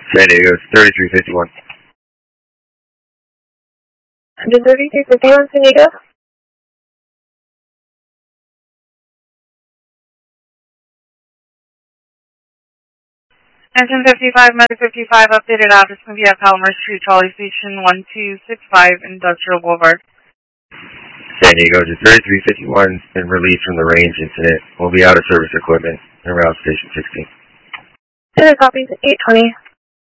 San Diego, 3351. 13351 San Diego. Engine 55, Medic 55, updated address going to be at Palomar Street, Trolley Station 1265, Industrial Boulevard. San Diego, 3351 has been released from the range incident. We'll be out of service equipment around Station 16. Copies 820.